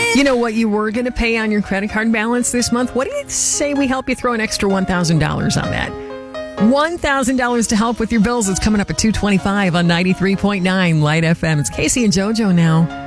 You know what you were going to pay on your credit card balance this month? What do you say we help you throw an extra $1,000 on that? $1,000 to help with your bills. It's coming up at 2:25 on 93.9 Light FM. It's Casey and JoJo now.